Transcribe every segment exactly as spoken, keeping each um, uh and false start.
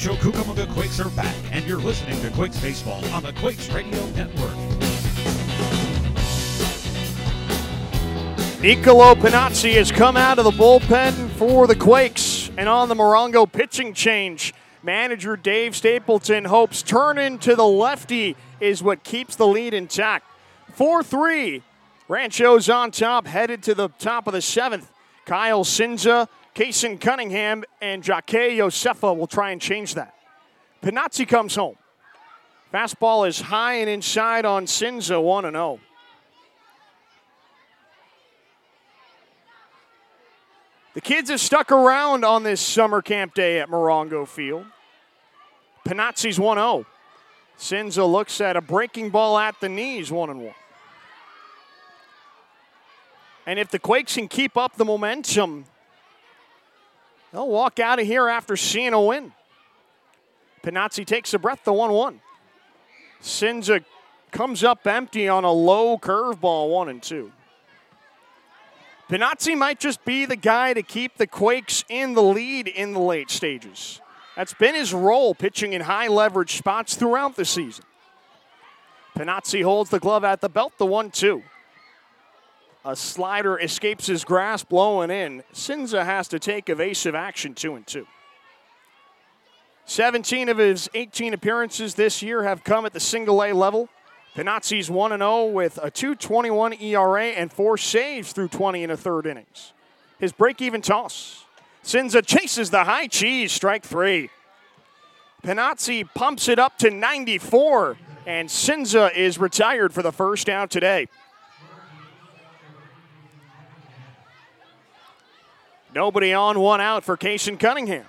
Rancho Cucamonga Quakes are back, and you're listening to Quakes Baseball on the Quakes Radio Network. Niccolo Pinazzi has come out of the bullpen for the Quakes, and on the Morongo pitching change, manager Dave Stapleton hopes turning to the lefty is what keeps the lead intact. four three, Rancho's on top, headed to the top of the seventh. Kyle Sinza, Kason Cunningham, and Jake Josefa will try and change that. Pinazzi comes home. Fastball is high and inside on Sinza, one and oh. The kids have stuck around on this summer camp day at Morongo Field. Pinazzi's one oh. Sinza looks at a breaking ball at the knees, one and one. And if the Quakes can keep up the momentum, they'll walk out of here after seeing a win. Pinazzi takes a breath, the one one. Sinza comes up empty on a low curveball, one and two. Pinazzi might just be the guy to keep the Quakes in the lead in the late stages. That's been his role, pitching in high leverage spots throughout the season. Pinazzi holds the glove at the belt, the one two. A slider escapes his grasp, blowing in. Sinza has to take evasive action, two and two. seventeen of his eighteen appearances this year have come at the single-A level. Pinazzi's one and oh with a two twenty-one E R A and four saves through twenty and a third innings. His break-even toss. Sinza chases the high cheese, strike three. Pinazzi pumps it up to ninety-four, and Sinza is retired for the first out today. Nobody on, one out for Kason Cunningham.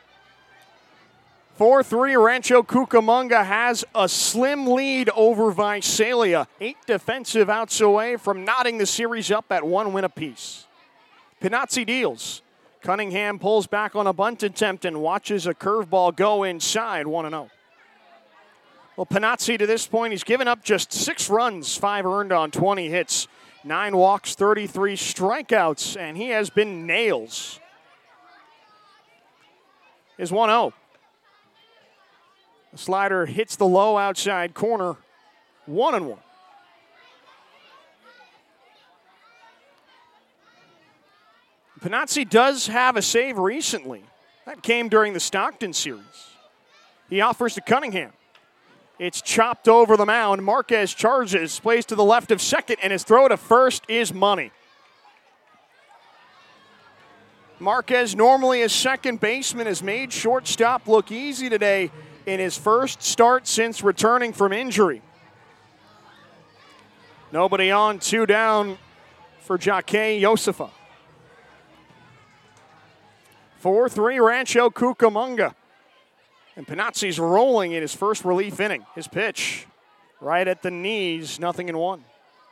four three, Rancho Cucamonga has a slim lead over Visalia. Eight defensive outs away from knotting the series up at one win apiece. Pinazzi deals. Cunningham pulls back on a bunt attempt and watches a curveball go inside, one and oh. Well, Pinazzi to this point, he's given up just six runs, five earned on twenty hits. Nine walks, thirty-three strikeouts, and he has been nails. Is one oh. The slider hits the low outside corner, one and one. Pinazzi does have a save recently. That came during the Stockton series. He offers to Cunningham. It's chopped over the mound. Marquez charges, plays to the left of second, and his throw to first is money. Marquez, normally a second baseman, has made shortstop look easy today in his first start since returning from injury. Nobody on, two down for Jake Josefa. four three, Rancho Cucamonga. And Pinazzi's rolling in his first relief inning. His pitch right at the knees, nothing in one.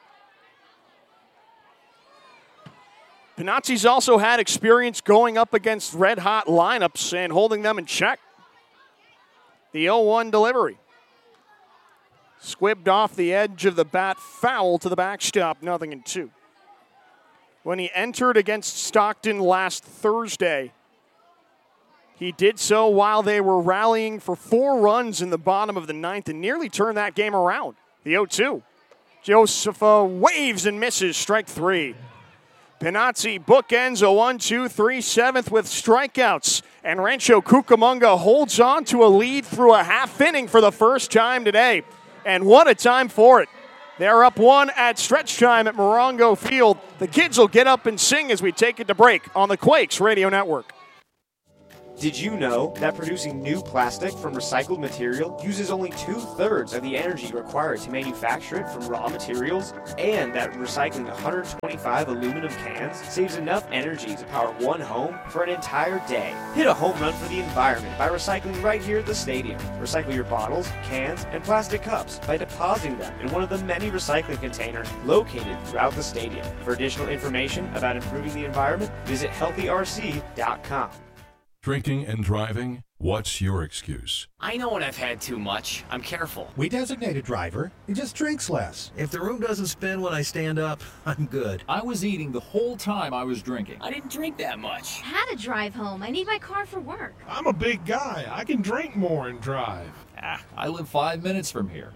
Pinazzi's also had experience going up against red-hot lineups and holding them in check. The oh one delivery. Squibbed off the edge of the bat, foul to the backstop, nothing in two. When he entered against Stockton last Thursday, he did so while they were rallying for four runs in the bottom of the ninth and nearly turned that game around. The oh two. Josefa waves and misses, strike three. Pinazzi bookends a one two three seventh with strikeouts, and Rancho Cucamonga holds on to a lead through a half inning for the first time today. And what a time for it. They're up one at stretch time at Morongo Field. The kids will get up and sing as we take it to break on the Quakes Radio Network. Did you know that producing new plastic from recycled material uses only two-thirds of the energy required to manufacture it from raw materials? And that recycling one hundred twenty-five aluminum cans saves enough energy to power one home for an entire day? Hit a home run for the environment by recycling right here at the stadium. Recycle your bottles, cans, and plastic cups by depositing them in one of the many recycling containers located throughout the stadium. For additional information about improving the environment, visit healthy R C dot com. Drinking and driving? What's your excuse? I know when I've had too much. I'm careful. We designate a driver. He just drinks less. If the room doesn't spin when I stand up, I'm good. I was eating the whole time I was drinking. I didn't drink that much. I had to drive home. I need my car for work. I'm a big guy. I can drink more and drive. Ah, I live five minutes from here.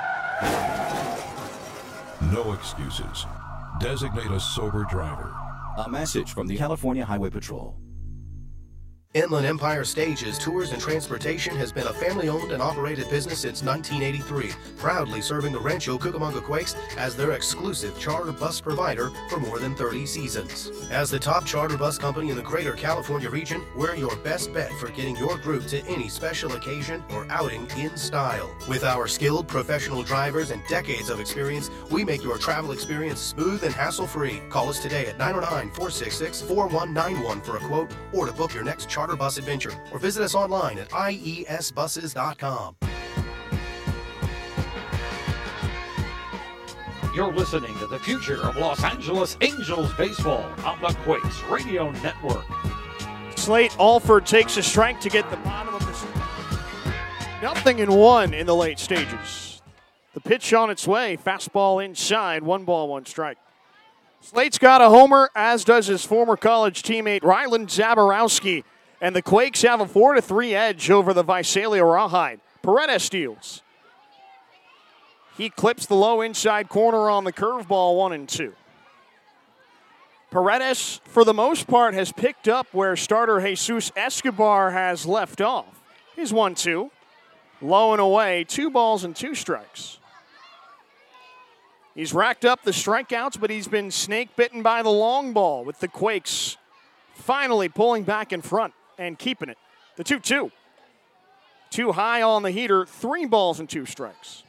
No excuses. Designate a sober driver. A message from the California Highway Patrol. Inland Empire Stages, Tours and Transportation has been a family-owned and operated business since nineteen eighty-three, proudly serving the Rancho Cucamonga Quakes as their exclusive charter bus provider for more than thirty seasons. As the top charter bus company in the greater California region, we're your best bet for getting your group to any special occasion or outing in style. With our skilled professional drivers and decades of experience, we make your travel experience smooth and hassle-free. Call us today at nine oh nine, four six six, four one nine one for a quote or to book your next charter Charter bus adventure, or visit us online at I E S buses dot com. You're listening to the future of Los Angeles Angels baseball on the Quakes Radio Network. Slate Alford takes a strike to get the bottom of the season. Nothing in one in the late stages. The pitch on its way, fastball inside, one ball, one strike. Slate's got a homer, as does his former college teammate Ryland Zaborowski. And the Quakes have a four to three edge over the Visalia Rawhide. Paredes steals. He clips the low inside corner on the curveball, one and two. Paredes, for the most part, has picked up where starter Jesus Escobar has left off. He's one two. Low and away, two balls and two strikes. He's racked up the strikeouts, but he's been snake bitten by the long ball, with the Quakes finally pulling back in front and keeping it. The two two. Too high on the heater, three balls and two strikes.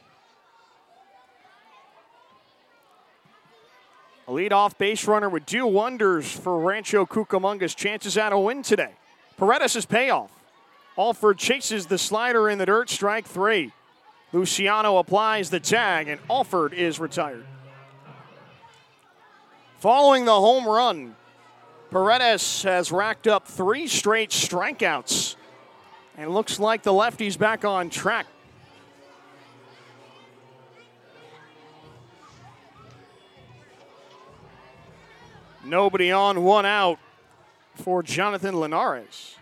A leadoff base runner would do wonders for Rancho Cucamonga's chances at a win today. Paredes' payoff. Alford chases the slider in the dirt, strike three. Luciano applies the tag, and Alford is retired. Following the home run, Paredes has racked up three straight strikeouts, and looks like the lefty's back on track. Nobody on, one out for Jonathan Linares.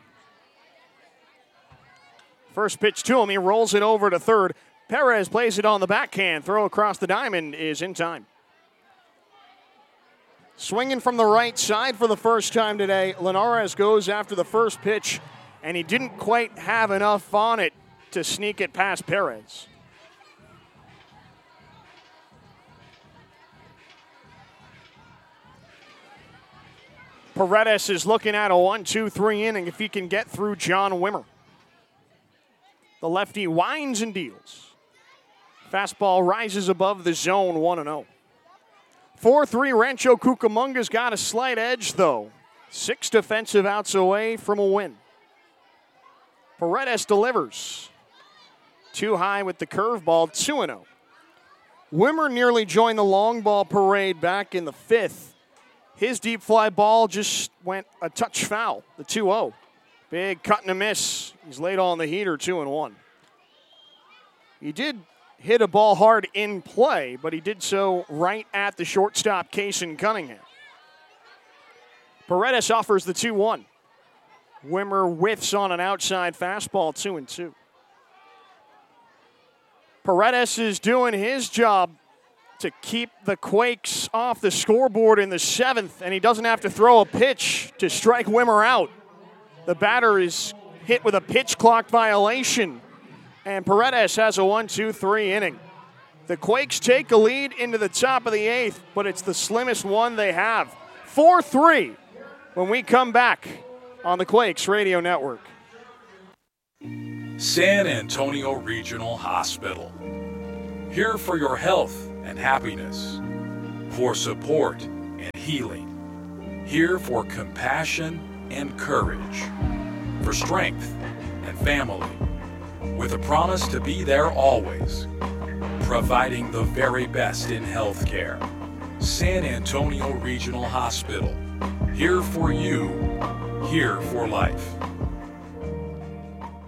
First pitch to him, he rolls it over to third. Perez plays it on the backhand. Throw across the diamond is in time. Swinging from the right side for the first time today, Linares goes after the first pitch, and he didn't quite have enough on it to sneak it past Perez. Paredes is looking at a one two three inning if he can get through John Wimmer. The lefty winds and deals. Fastball rises above the zone, one and oh. four three, Rancho Cucamonga's got a slight edge, though. Six defensive outs away from a win. Paredes delivers. Too high with the curveball, two and oh. Wimmer nearly joined the long ball parade back in the fifth. His deep fly ball just went a touch foul, the two oh. Big cut and a miss. He's late on the heater, two and one. He did hit a ball hard in play, but he did so right at the shortstop, Kason Cunningham. Paredes offers the two one. Wimmer whiffs on an outside fastball, two and two. Paredes is doing his job to keep the Quakes off the scoreboard in the seventh, and he doesn't have to throw a pitch to strike Wimmer out. The batter is hit with a pitch clock violation, and Paredes has a one two three inning. The Quakes take a lead into the top of the eighth, but it's the slimmest one they have. four three when we come back on the Quakes Radio Network. San Antonio Regional Hospital. Here for your health and happiness, for support and healing. Here for compassion and courage, for strength and family, with a promise to be there always, providing the very best in healthcare. San Antonio Regional Hospital. Here for you, here for life.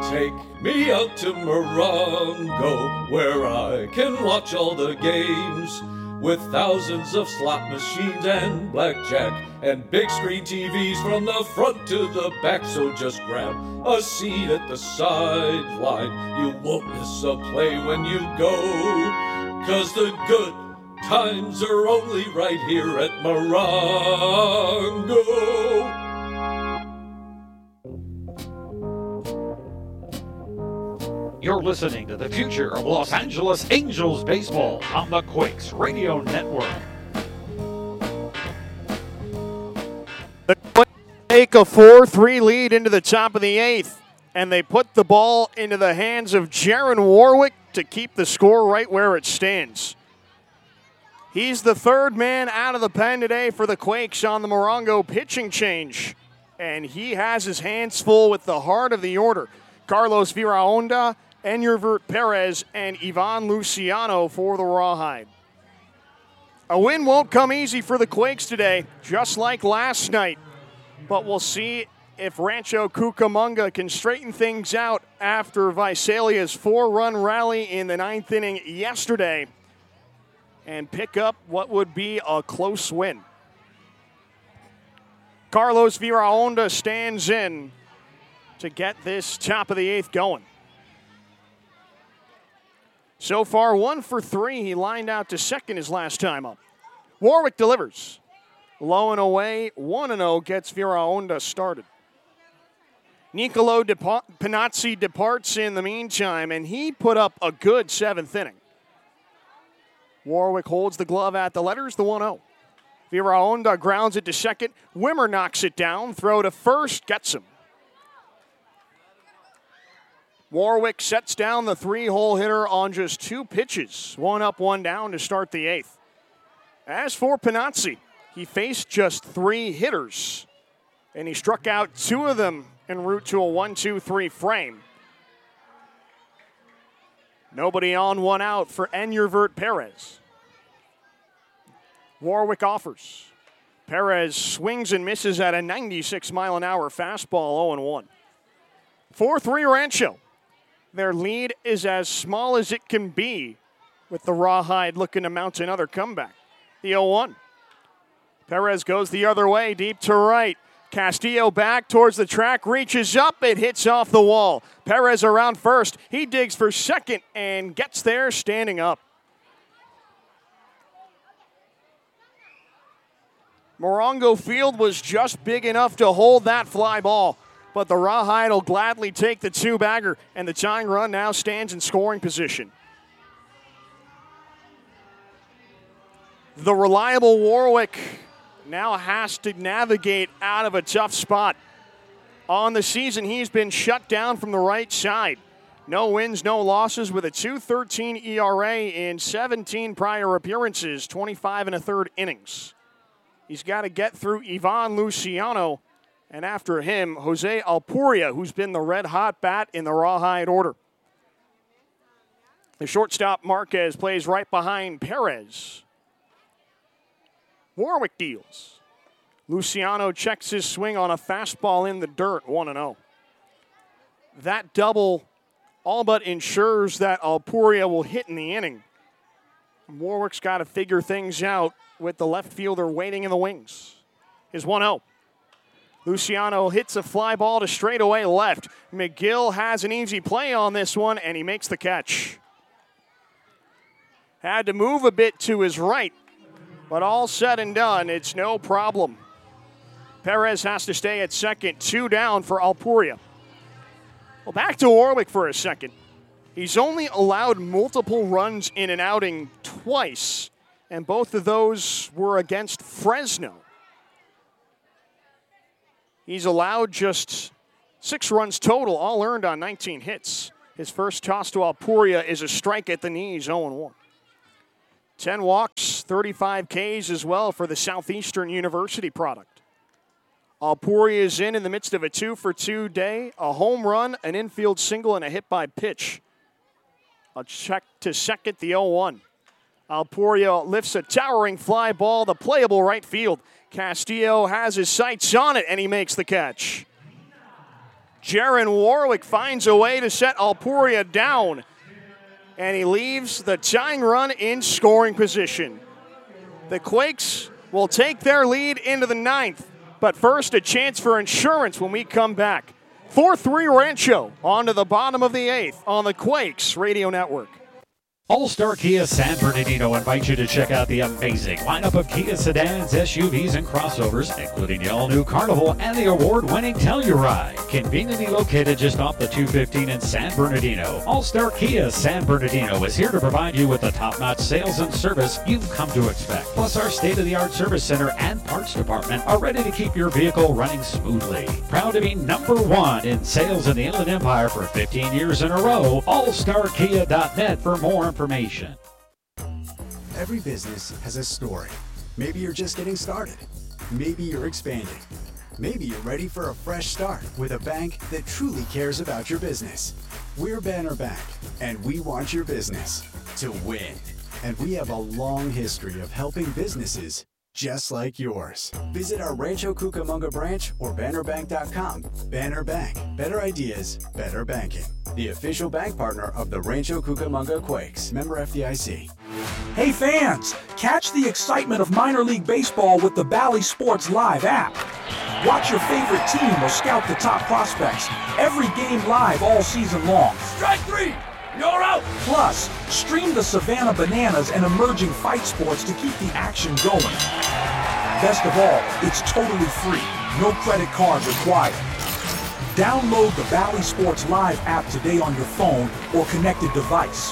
Take me out to Morongo, where I can watch all the games, with thousands of slot machines and blackjack, and big screen T Vs from the front to the back. So just grab a seat at the sideline. You won't miss a play when you go, 'cause the good times are only right here at Morongo. You're listening to the future of Los Angeles Angels baseball on the Quakes Radio Network. The Quakes take a four three lead into the top of the eighth, and they put the ball into the hands of Jaron Warwick to keep the score right where it stands. He's the third man out of the pen today for the Quakes on the Morongo pitching change, and he has his hands full with the heart of the order. Carlos Viraonda, Enjervert Perez, and Ivan Luciano for the Rawhide. A win won't come easy for the Quakes today, just like last night. But we'll see if Rancho Cucamonga can straighten things out after Visalia's four-run rally in the ninth inning yesterday and pick up what would be a close win. Carlos Viraonda stands in to get this top of the eighth going. So far, one for three. He lined out to second his last time up. Warwick delivers. Low and away, one and oh gets Viraonda started. Nicolo Depa- Panazzi departs in the meantime, and he put up a good seventh inning. Warwick holds the glove at the letters, the one oh. Viraonda grounds it to second. Wimmer knocks it down. Throw to first, gets him. Warwick sets down the three-hole hitter on just two pitches. One up, one down to start the eighth. As for Panazzi, he faced just three hitters, and he struck out two of them en route to a one two three frame. Nobody on, one out for Enjervert Perez. Warwick offers. Perez swings and misses at a ninety-six mile an hour fastball, oh and one. four three Rancho. Their lead is as small as it can be, with the Rawhide looking to mount another comeback. The oh one. Perez goes the other way, deep to right. Castillo back towards the track, reaches up, it hits off the wall. Perez around first, he digs for second and gets there standing up. Morongo Field was just big enough to hold that fly ball, but the Rawhide will gladly take the two-bagger, and the tying run now stands in scoring position. The reliable Warwick now has to navigate out of a tough spot. On the season, he's been shut down from the right side. No wins, no losses, with a two thirteen E R A in seventeen prior appearances, twenty-five and a third innings. He's got to get through Ivan Luciano, and after him, Jose Alpuria, who's been the red-hot bat in the Rawhide order. The shortstop, Marquez, plays right behind Perez. Warwick deals. Luciano checks his swing on a fastball in the dirt, one and oh. That double all but ensures that Alpuria will hit in the inning. Warwick's got to figure things out with the left fielder waiting in the wings. His one oh. Luciano hits a fly ball to straightaway left. McGill has an easy play on this one, and he makes the catch. Had to move a bit to his right, but all said and done, it's no problem. Perez has to stay at second, two down for Alpuria. Well, back to Warwick for a second. He's only allowed multiple runs in an outing twice, and both of those were against Fresno. He's allowed just six runs total, all earned on nineteen hits. His first toss to Alpuria is a strike at the knees, oh and one. ten walks, thirty-five Ks as well for the Southeastern University product. Alpuria is in in the midst of a two for two day, a home run, an infield single, and a hit by pitch. A check to second, the oh one. Alpuria lifts a towering fly ball to playable right field. Castillo has his sights on it, and he makes the catch. Jaron Warwick finds a way to set Alpuria down, and he leaves the tying run in scoring position. The Quakes will take their lead into the ninth, but first a chance for insurance when we come back. four three Rancho on to the bottom of the eighth on the Quakes Radio Network. All-Star Kia San Bernardino invites you to check out the amazing lineup of Kia sedans, S U Vs, and crossovers, including the all-new Carnival and the award-winning Telluride. Conveniently located just off the two fifteen in San Bernardino, All-Star Kia San Bernardino is here to provide you with the top-notch sales and service you've come to expect. Plus, our state-of-the-art service center and parts department are ready to keep your vehicle running smoothly. Proud to be number one in sales in the Inland Empire for fifteen years in a row. all star kia dot net for more information. Information. Every business has a story. Maybe you're just getting started. Maybe you're expanding. Maybe you're ready for a fresh start with a bank that truly cares about your business. We're Banner Bank, and we want your business to win. And we have a long history of helping businesses just like yours. Visit our Rancho Cucamonga branch or banner bank dot com. Banner Bank. Better ideas, better banking. The official bank partner of the Rancho Cucamonga Quakes. Member F D I C. Hey fans, catch the excitement of minor league baseball with the Bally Sports Live app. Watch your favorite team or scout the top prospects. Every game live all season long. Strike three! You're out! Plus, stream the Savannah Bananas and emerging fight sports to keep the action going. Best of all, it's totally free. No credit card required. Download the Bally Sports Live app today on your phone or connected device.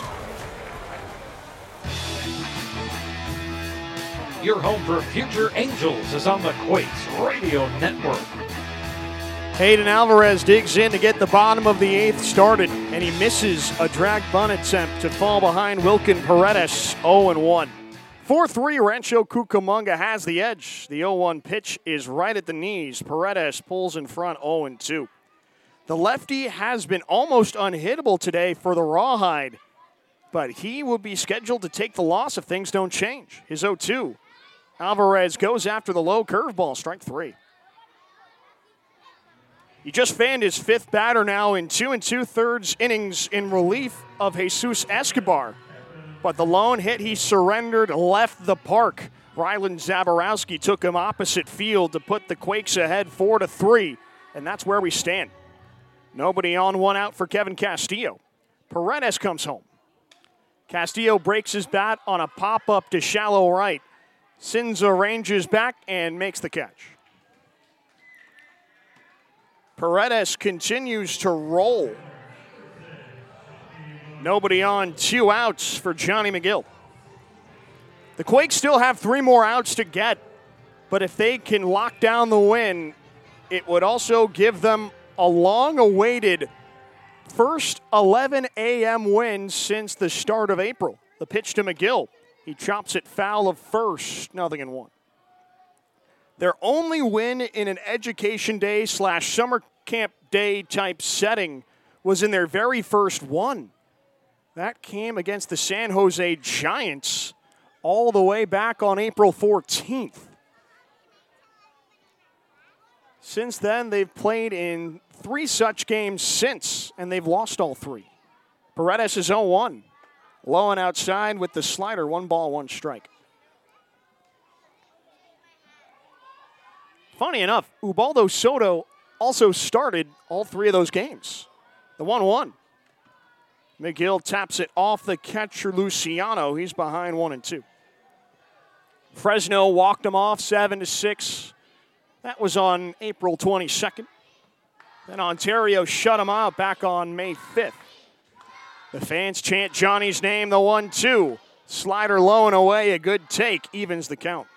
Your home for future Angels is on the Quakes Radio Network. Hayden Alvarez digs in to get the bottom of the eighth started, and he misses a drag bunt attempt to fall behind Wilkin Paredes, oh and one. four three Rancho Cucamonga has the edge. The oh one pitch is right at the knees. Paredes pulls in front, oh and two. The lefty has been almost unhittable today for the Rawhide, but he will be scheduled to take the loss if things don't change. His oh two. Alvarez goes after the low curveball, strike three. He just fanned his fifth batter now in two and two-thirds innings in relief of Jesus Escobar. But the lone hit he surrendered left the park. Rylan Zaborowski took him opposite field to put the Quakes ahead four to three, and that's where we stand. Nobody on, one out for Kevin Castillo. Paredes comes home. Castillo breaks his bat on a pop-up to shallow right. Sinza ranges back and makes the catch. Paredes continues to roll. Nobody on, two outs for Johnny McGill. The Quakes still have three more outs to get, but if they can lock down the win, it would also give them a long-awaited first eleven a.m. win since the start of April. The pitch to McGill. He chops it foul of first, nothing in one. Their only win in an education day slash summer camp day type setting was in their very first one. That came against the San Jose Giants all the way back on April fourteenth. Since then, they've played in three such games since, and they've lost all three. Paredes is oh one. Low and outside with the slider, one ball, one strike. Funny enough, Ubaldo Soto also started all three of those games. The one one. McGill taps it off the catcher Luciano. He's behind one and two. Fresno walked him off seven to six. That was on April twenty-second. Then Ontario shut him out back on May fifth. The fans chant Johnny's name, the one two. Slider low and away, a good take, evens the count.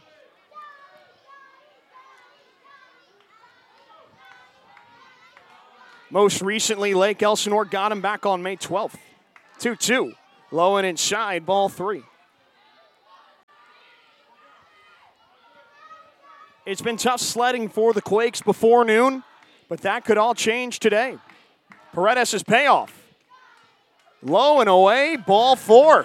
Most recently, Lake Elsinore got him back on May twelfth. two two. Low and inside, ball three. It's been tough sledding for the Quakes before noon, but that could all change today. Paredes' payoff. Low and away, ball four.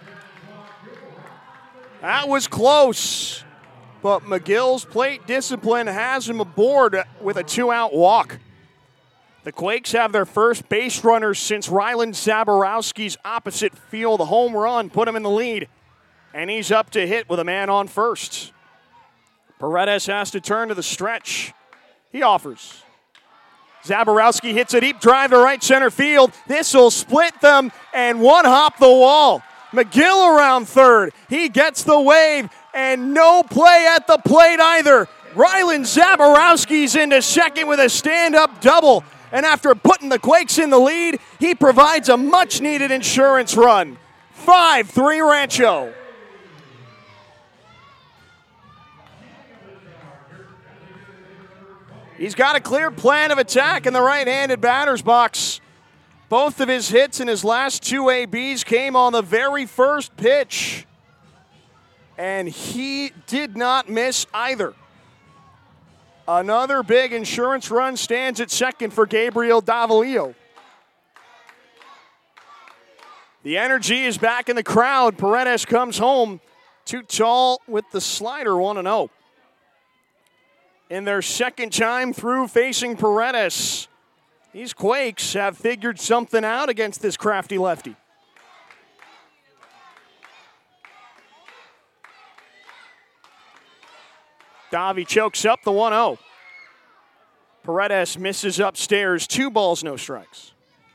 That was close, but McGill's plate discipline has him aboard with a two-out walk. The Quakes have their first base runners since Rylan Zaborowski's opposite field home run put him in the lead. And he's up to hit with a man on first. Paredes has to turn to the stretch. He offers. Zaborowski hits a deep drive to right center field. This will split them and one hop the wall. McGill around third. He gets the wave and no play at the plate either. Rylan Zaborowski's into second with a stand-up double. And after putting the Quakes in the lead, he provides a much-needed insurance run. five three Rancho. He's got a clear plan of attack in the right-handed batter's box. Both of his hits in his last two A Bs came on the very first pitch. And he did not miss either. Another big insurance run stands at second for Gabriel Davalillo. The energy is back in the crowd. Paredes comes home. Too tall with the slider, one and oh. In their second time through facing Paredes, these Quakes have figured something out against this crafty lefty. Davi chokes up the one oh. Paredes misses upstairs. Two balls, no strikes.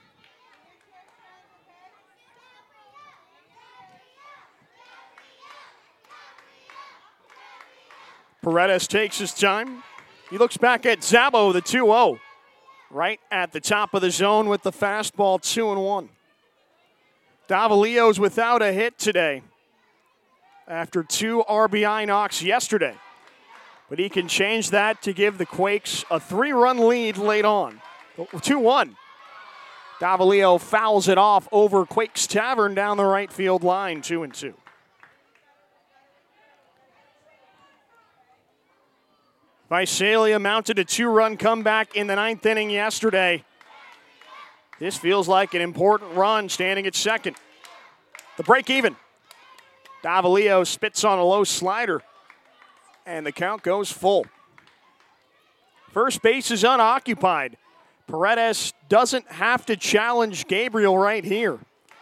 Paredes takes his time. He looks back at Zabo, the two oh. Right at the top of the zone with the fastball, two and one. Davalillo's without a hit today after two R B I knocks yesterday. But he can change that to give the Quakes a three-run lead late on. two one. Davalillo fouls it off over Quakes Tavern down the right field line, two and two. Visalia mounted a two-run comeback in the ninth inning yesterday. This feels like an important run, standing at second. The break even. Davalillo spits on a low slider, and the count goes full. First base is unoccupied. Paredes doesn't have to challenge Gabriel right here.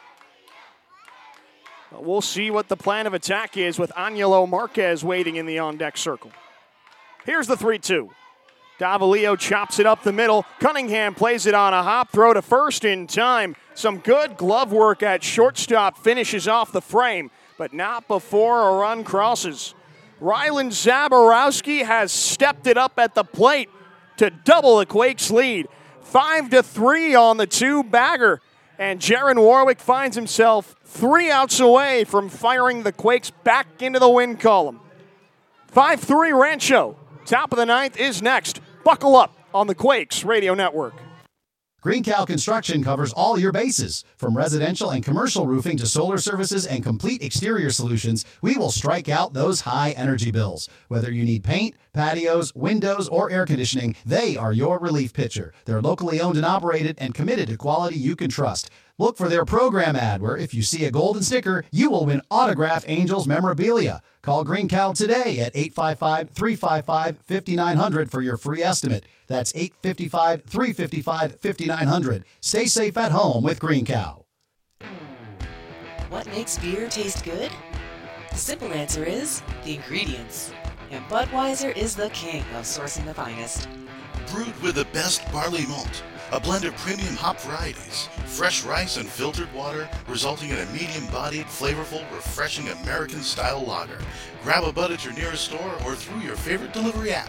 But we'll see what the plan of attack is with Angelo Marquez waiting in the on-deck circle. Here's the three two. Davalillo chops it up the middle. Cunningham plays it on a hop throw to first in time. Some good glove work at shortstop finishes off the frame, but not before a run crosses. Rylan Zaborowski has stepped it up at the plate to double the Quakes' lead. Five to three on the two-bagger, and Jaron Warwick finds himself three outs away from firing the Quakes back into the win column. five three Rancho. Top of the ninth is next. Buckle up on the Quakes Radio Network. Green Cow Construction covers all your bases. From residential and commercial roofing to solar services and complete exterior solutions, we will strike out those high energy bills. Whether you need paint, patios, windows, or air conditioning, they are your relief pitcher. They're locally owned and operated and committed to quality you can trust. Look for their program ad where if you see a golden sticker, you will win Autograph Angels memorabilia. Call Green Cow today at eight five five, three five five, five nine zero zero for your free estimate. That's eight five five, three five five, five nine zero zero. Stay safe at home with Green Cow. What makes beer taste good? The simple answer is the ingredients. And Budweiser is the king of sourcing the finest. Brewed with the best barley malt, a blend of premium hop varieties, fresh rice and filtered water, resulting in a medium-bodied, flavorful, refreshing American-style lager. Grab a bud at your nearest store or through your favorite delivery app.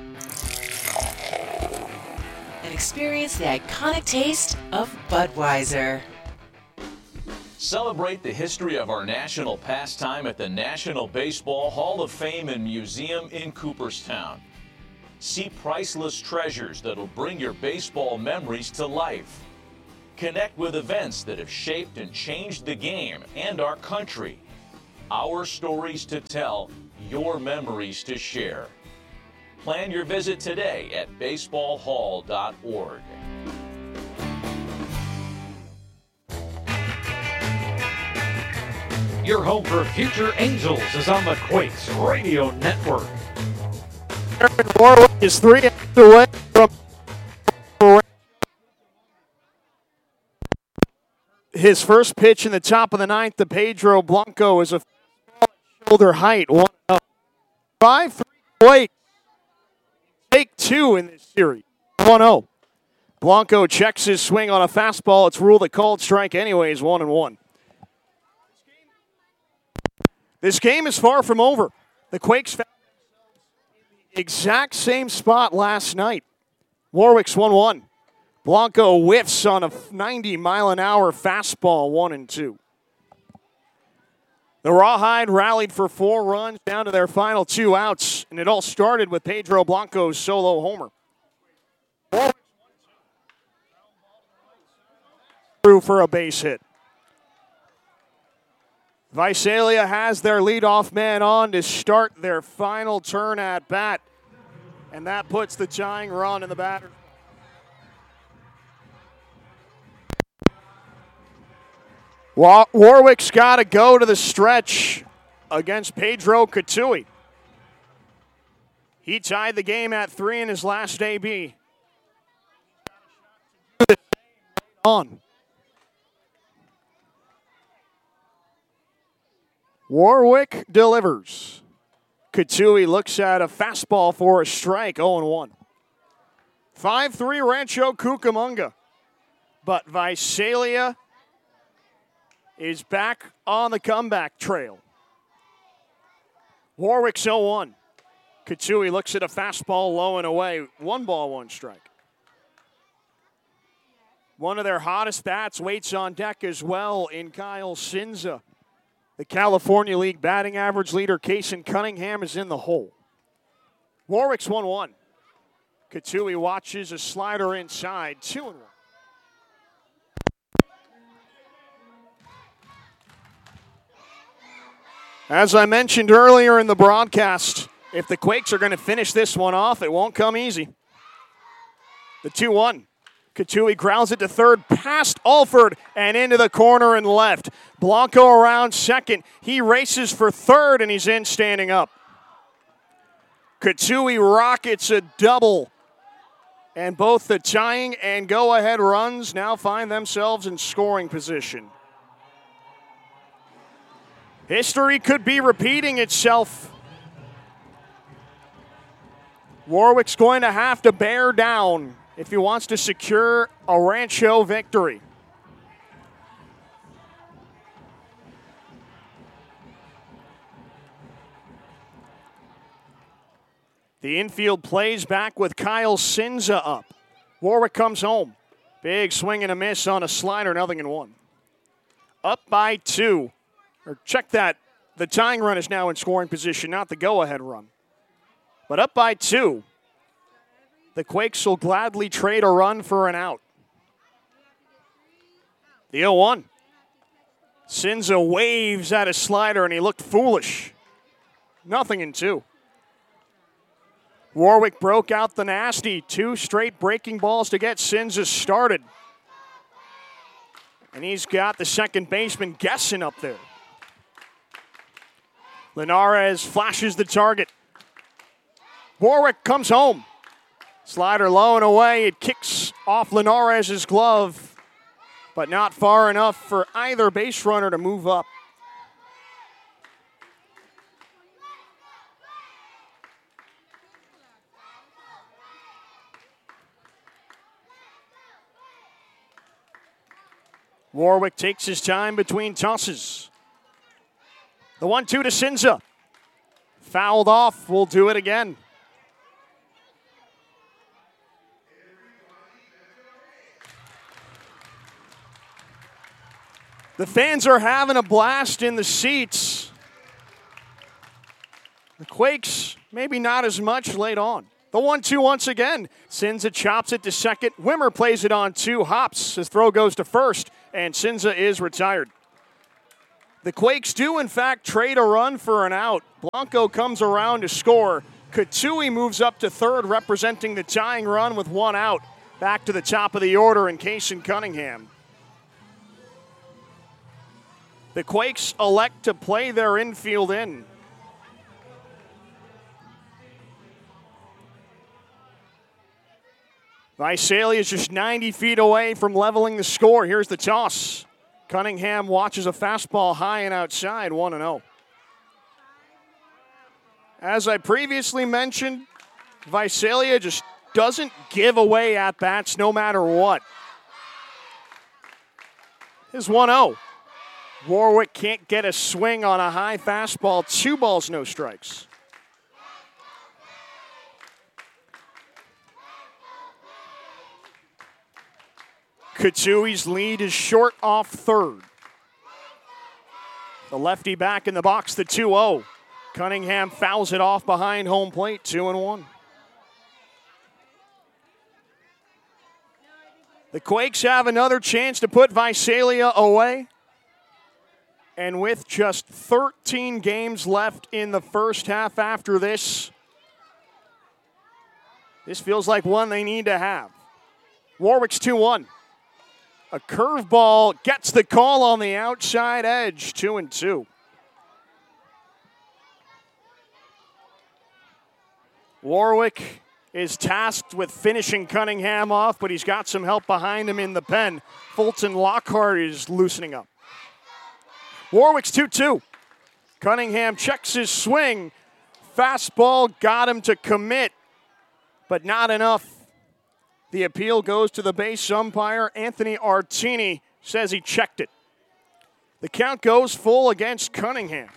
And experience the iconic taste of Budweiser. Celebrate the history of our national pastime at the National Baseball Hall of Fame and Museum in Cooperstown. See priceless treasures that'll bring your baseball memories to life. Connect with events that have shaped and changed the game and our country. Our stories to tell, your memories to share. Plan your visit today at baseball hall dot org. Your home for future Angels is on the Quakes Radio Network. Warwick is three away from His first pitch in the top of the ninth to Pedro Blanco is a shoulder height. one oh. five three Quakes. Take two in this series. one oh. Blanco checks his swing on a fastball. It's ruled a called strike anyways, one and one. This game is far from over. The Quakes found themselves in the exact same spot last night. Warwick's one one. Blanco whiffs on a ninety mile an hour fastball, one and two. The Rawhide rallied for four runs down to their final two outs, and it all started with Pedro Blanco's solo homer. Through for a base hit. Visalia has their leadoff man on to start their final turn at bat, and that puts the tying run in the batter. War- Warwick's got to go to the stretch against Pedro Katui. He tied the game at three in his last A B. On. Warwick delivers. Katui looks at a fastball for a strike, oh and one. five three Rancho Cucamonga. But Visalia is back on the comeback trail. Warwick's oh one. Katui looks at a fastball low and away. One ball, one strike. One of their hottest bats waits on deck as well in Kyle Sinza. The California League batting average leader, Kason Cunningham, is in the hole. Warwick's one one. Katui watches a slider inside, two and one. As I mentioned earlier in the broadcast, if the Quakes are going to finish this one off, it won't come easy. The two one. Katui grounds it to third, past Alford, and into the corner and left. Blanco around second. He races for third, and he's in standing up. Katui rockets a double. And both the tying and go-ahead runs now find themselves in scoring position. History could be repeating itself. Warwick's going to have to bear down if he wants to secure a Rancho victory. The infield plays back with Kyle Sinza up. Warwick comes home. Big swing and a miss on a slider, nothing in one. Up by two. Or check that. The tying run is now in scoring position, not the go-ahead run. But up by two. The Quakes will gladly trade a run for an out. The oh one. Sinza waves at a slider, and he looked foolish. Nothing in two. Warwick broke out the nasty. Two straight breaking balls to get Sinza started. And he's got the second baseman guessing up there. Linares flashes the target. Warwick comes home. Slider low and away. It kicks off Linares' glove, but not far enough for either base runner to move up. Warwick takes his time between tosses. The one two to Sinza. Fouled off. We'll do it again. The fans are having a blast in the seats. The Quakes, maybe not as much late on. The one two once again. Sinza chops it to second. Wimmer plays it on two. Hops. His throw goes to first, and Sinza is retired. The Quakes do, in fact, trade a run for an out. Blanco comes around to score. Katui moves up to third, representing the tying run with one out. Back to the top of the order in Kason Cunningham. The Quakes elect to play their infield in. Visalia is just ninety feet away from leveling the score. Here's the toss. Cunningham watches a fastball high and outside, one and oh. As I previously mentioned, Visalia just doesn't give away at-bats no matter what. Here's one oh. Warwick can't get a swing on a high fastball. Two balls, no strikes. Katsui's lead is short off third. The lefty back in the box, the two oh. Cunningham fouls it off behind home plate, two and one. The Quakes have another chance to put Visalia away. And with just thirteen games left in the first half after this, this feels like one they need to have. Warwick's two one. A curveball gets the call on the outside edge, two and two. Warwick is tasked with finishing Cunningham off, but he's got some help behind him in the pen. Fulton Lockhart is loosening up. Warwick's two two. Cunningham checks his swing. Fastball got him to commit, but not enough. The appeal goes to the base umpire. Anthony Artini says he checked it. The count goes full against Cunningham.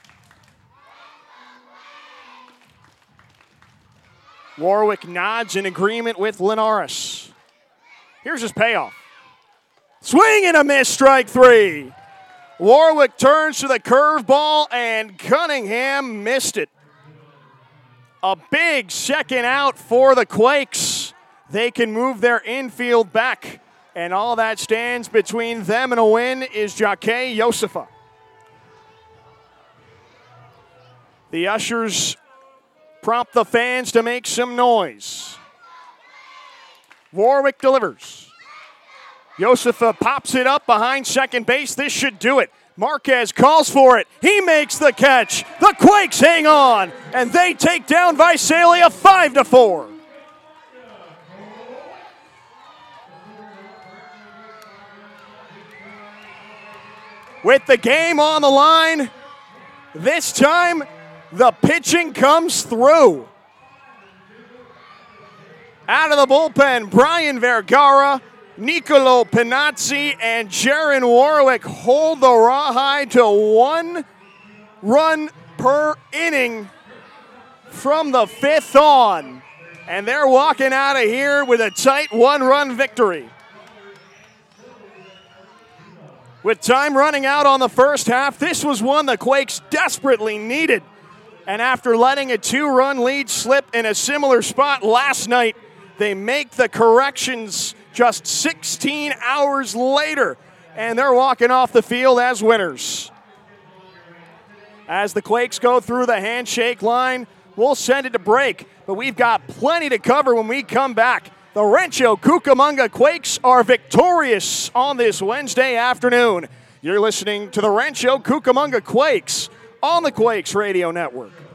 Warwick nods in agreement with Linares. Here's his payoff. Swing and a miss, strike three. Warwick turns to the curveball, and Cunningham missed it. A big second out for the Quakes. They can move their infield back, and all that stands between them and a win is Jake Josefa. The ushers prompt the fans to make some noise. Warwick delivers. Josefa pops it up behind second base. This should do it. Marquez calls for it. He makes the catch. The Quakes hang on, and they take down Visalia five to four. With the game on the line, this time the pitching comes through. Out of the bullpen, Brian Vergara, Nicolo Pinazzi, and Jaron Warwick hold the Rawhide to one run per inning from the fifth on. And they're walking out of here with a tight one-run victory. With time running out on the first half, this was one the Quakes desperately needed. And after letting a two-run lead slip in a similar spot last night, they make the corrections just sixteen hours later, and they're walking off the field as winners. As the Quakes go through the handshake line, we'll send it to break, but we've got plenty to cover when we come back. The Rancho Cucamonga Quakes are victorious on this Wednesday afternoon. You're listening to the Rancho Cucamonga Quakes on the Quakes Radio Network.